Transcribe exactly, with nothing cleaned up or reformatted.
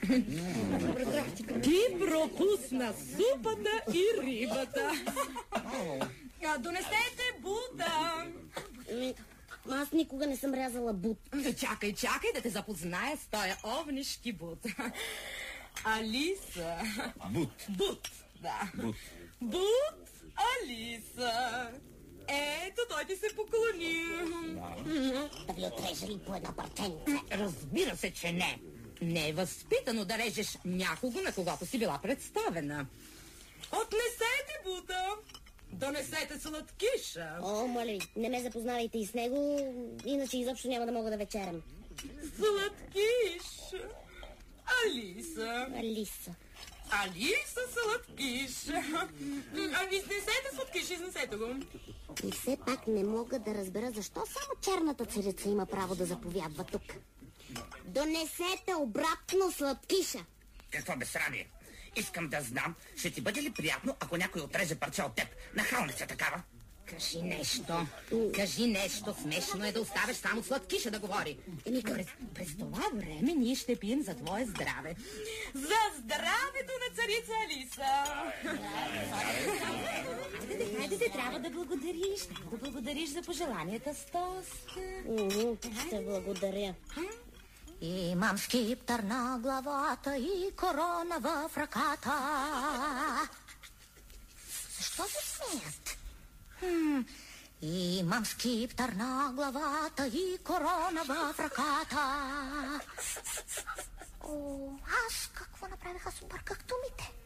Ти пропусна супата и рибата. Донесете бута. Аз никога не съм рязала бут. Чакай, чакай да те запозная с тоя овнишки бут. Алиса. Бут. Бут, да. Бут. Бут, Алиса. Ето, той ти се поклони. Да ви отрежа ли по една парченца? Разбира се, че не. Не е възпитано да режеш някого, на когото си била представена. Отнесете бута. Донесете сладкиша. О, моля ви, не ме запознавайте и с него, иначе изобщо няма да мога да вечерям. Сладкиш. Алиса. Алиса. Алиса, сладкиш. Ами, изнесете сладкиш, изнесете го. И все пак не мога да разбера защо само черната царица има право да заповядва тук. Донесете обратно сладкиша. Какво безсрамие? Искам да знам, ще ти бъде ли приятно, ако някой отреже парче от теб? Нахални се такава. Кажи нещо. Кажи нещо. Смешно е да оставиш само сладкиша да говори. Еми, през, през това време ние ще пием за твое здраве. За здравето на царица Алиса! Хайде, хайде, те трябва да благодариш. Да благодариш за пожеланията с тост. Ще благодаря. Имам скиптър на главата и корона в ръката. Защо се смеят? Хм, имам скиптър на главата и корона в ръката. О, аз какво направих? Аз обърках думите.